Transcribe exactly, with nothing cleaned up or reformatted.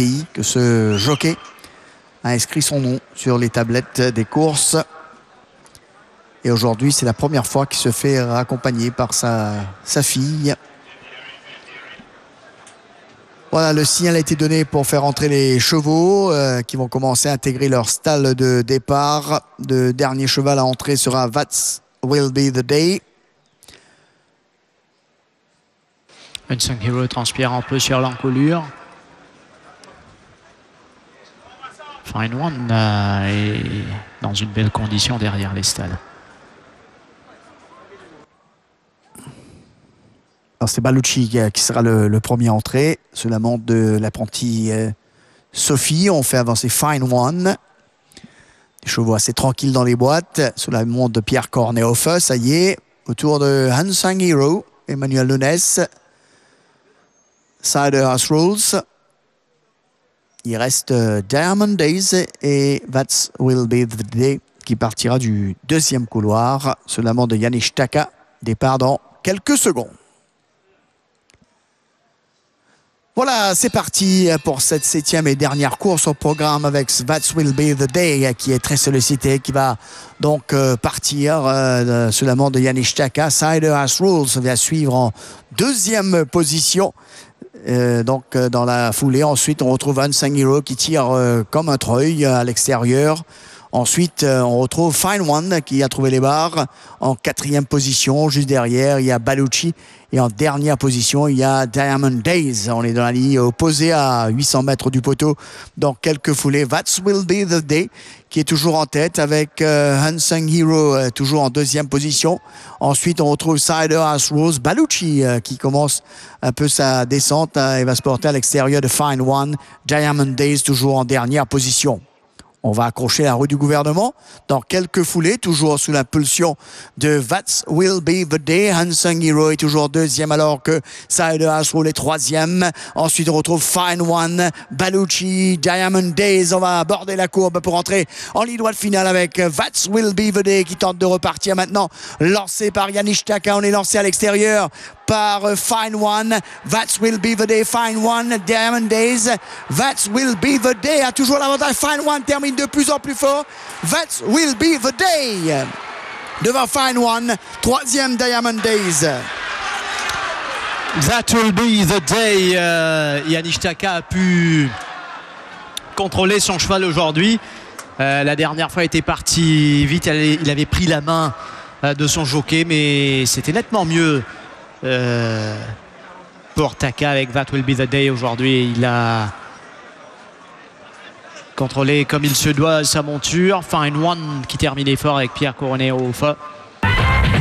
pays que ce jockey a inscrit son nom sur les tablettes des courses. Et aujourd'hui, c'est la première fois qu'il se fait accompagner par sa, sa fille. Voilà, le signal a été donné pour faire entrer les chevaux euh, qui vont commencer à intégrer leur stall de départ. Le dernier cheval à entrer sera That Will Be The Day. Unsung Hero transpire un peu sur l'encolure. Fine One euh, est dans une belle condition derrière les stalles. C'est Balucci qui sera le, le premier entré sous la montre de l'apprentie euh, Sophie. On fait avancer Fine One. Les chevaux assez tranquilles dans les boîtes. Sous la montre de Pierre Cornethoff. Ça y est, autour de Unsung Hero, Emmanuel Nunes. Cider House Rules. Il reste euh, Diamond Days et That Will Be The Day qui partira du deuxième couloir sous la montre de Janis Taka. Départ dans quelques secondes. Voilà, c'est parti pour cette septième et dernière course au programme avec That Will Be The Day qui est très sollicité, qui va donc euh, partir euh, sous la montre de Janis Taka. Cider House Rules vient suivre en deuxième position. Euh, donc euh, dans la foulée, ensuite on retrouve Unsung Hero qui tire euh, comme un treuil à l'extérieur. Ensuite, euh, on retrouve Fine One qui a trouvé les barres en quatrième position. Juste derrière, il y a Balucci. Et en dernière position, il y a Diamond Days. On est dans la ligne opposée à huit cents mètres du poteau. Dans quelques foulées, That Will Be The Day qui est toujours en tête avec euh, Unsung Hero euh, toujours en deuxième position. Ensuite, on retrouve Cider House Rules. Balucci euh, qui commence un peu sa descente hein, et va se porter à l'extérieur de Fine One. Diamond Days toujours en dernière position. On va accrocher la rue du gouvernement dans quelques foulées, toujours sous l'impulsion de That Will Be The Day. Unsung Hero est toujours deuxième alors que Cider House Rules est troisième. Ensuite, on retrouve Fine One, Balucci, Diamond Days. On va aborder la courbe pour entrer en ligne droite finale avec That Will Be The Day qui tente de repartir maintenant. Lancé par Janis Taka, on est lancé à l'extérieur par Fine One, That Will Be The Day, Fine One, Diamond Days, That Will Be The Day a toujours l'avantage. Fine One termine de plus en plus fort. That Will Be The Day devant Fine One, troisième Diamond Days. That Will Be The Day. Euh, Janis Taka a pu contrôler son cheval aujourd'hui. Euh, la dernière fois, il était parti vite. Il avait pris la main euh, de son jockey, mais c'était nettement mieux. Euh, pour Taka avec That Will Be The Day aujourd'hui. Il a contrôlé comme il se doit sa monture. Fine One qui terminait fort avec Pierre Cornethoff.